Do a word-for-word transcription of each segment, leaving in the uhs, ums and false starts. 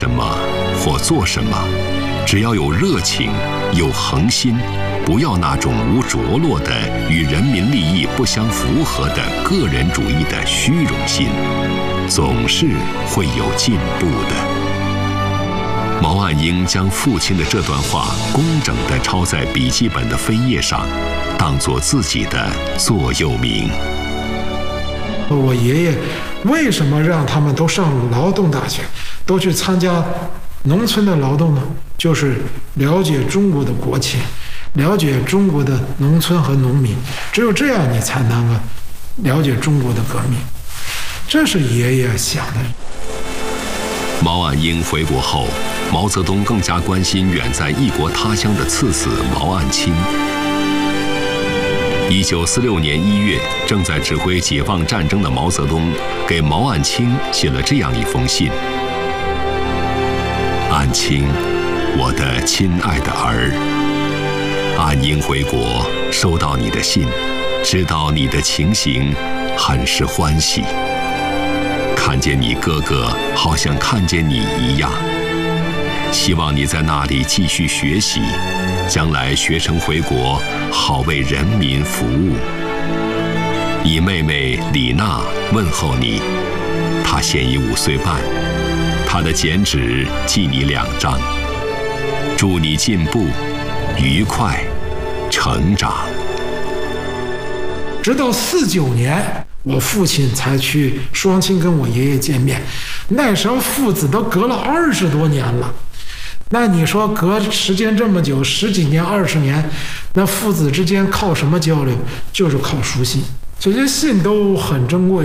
什么或做什么，只要有热情，有恒心，不要那种无着落的与人民利益不相符合的个人主义的虚荣心，总是会有进步的。毛岸英将父亲的这段话工整地抄在笔记本的扉页上，当作自己的座右铭。 我爷爷为什么让他们都上劳动大学，都去参加农村的劳动呢？就是了解中国的国情，了解中国的农村和农民，只有这样你才能够了解中国的革命。这是爷爷想的。 毛岸英回国后，毛泽东更加关心远在异国他乡的次子毛岸青。一九四六年一月，正在指挥解放战争的毛泽东给毛岸青写了这样一封信：岸青，我的亲爱的儿，岸英回国，收到你的信，知道你的情形，很是欢喜。看见你哥哥，好像看见你一样。希望你在那里继续学习，将来学成回国，好为人民服务。你妹妹李娜问候你，她现已五岁半，她的剪纸寄你两张。祝你进步、愉快、成长。 直到四九年，我父亲才去双亲跟我爷爷见面，那时候父子都隔了二十多年了。那你说隔时间这么久，十几年、二十年，那父子之间靠什么交流？就是靠书信，这些信都很珍贵。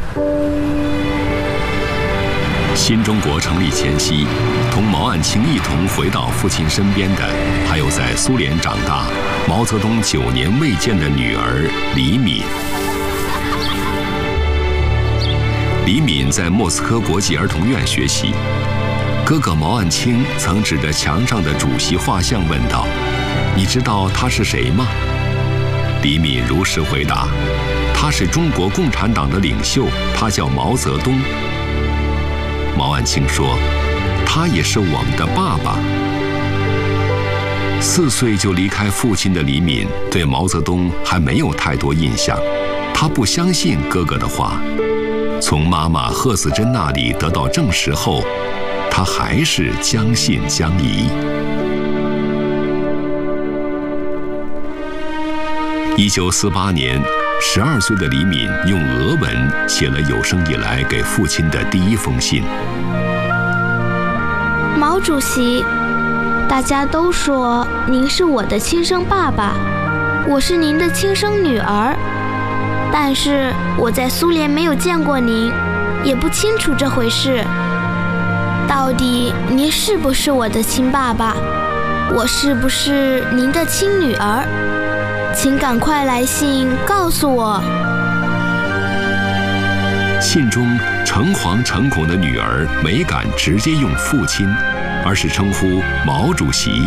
新中国成立前夕，同毛岸青一同回到父亲身边的，还有在苏联长大、毛泽东九年未见的女儿李敏。李敏在莫斯科国际儿童院学习。哥哥毛岸青曾指着墙上的主席画像问道：“你知道他是谁吗？”李敏如实回答：“他是中国共产党的领袖，他叫毛泽东。”毛岸青说：“他也是我们的爸爸。”四岁就离开父亲的李敏对毛泽东还没有太多印象，他不相信哥哥的话。从妈妈贺子珍那里得到证实后，他还是将信将疑。一九四八年，十二岁的李敏用俄文写了有生以来给父亲的第一封信。 毛主席，大家都说您是我的亲生爸爸，我是您的亲生女儿，但是我在苏联没有见过您，也不清楚这回事。到底您是不是我的亲爸爸？我是不是您的亲女儿？请赶快来信告诉我。 信中诚惶诚恐的女儿没敢直接用父亲，而是称呼毛主席。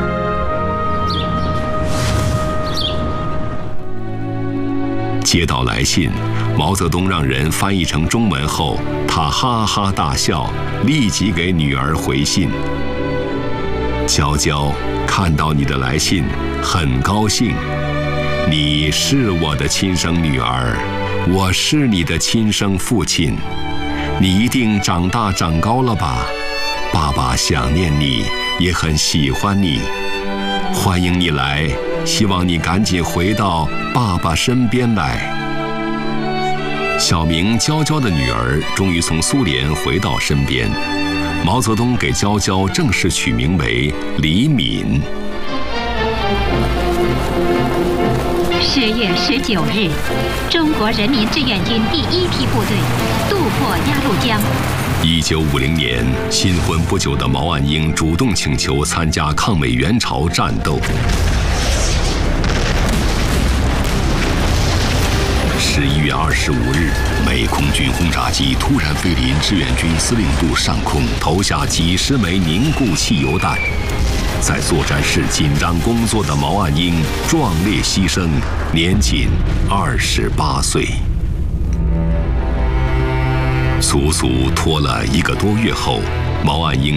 接到来信，毛泽东让人翻译成中文后，他哈哈大笑，立即给女儿回信：“娇娇，看到你的来信，很高兴。你是我的亲生女儿，我是你的亲生父亲。你一定长大长高了吧？爸爸想念你，也很喜欢你。欢迎你来，希望你赶紧回到爸爸身边来。”小名娇娇的女儿终于从苏联回到身边，毛泽东给娇娇正式取名为李敏。 十月十九日，中国人民志愿军第一批部队渡过鸭绿江。 一九五零年，新婚不久的毛岸英主动请求参加抗美援朝战斗。十一月二十五日，美空军轰炸机突然飞临志愿军司令部上空，投下几十枚凝固汽油弹。在作战室紧张工作的毛岸英壮烈牺牲，年仅二十八岁。足足拖了一个多月后，毛岸英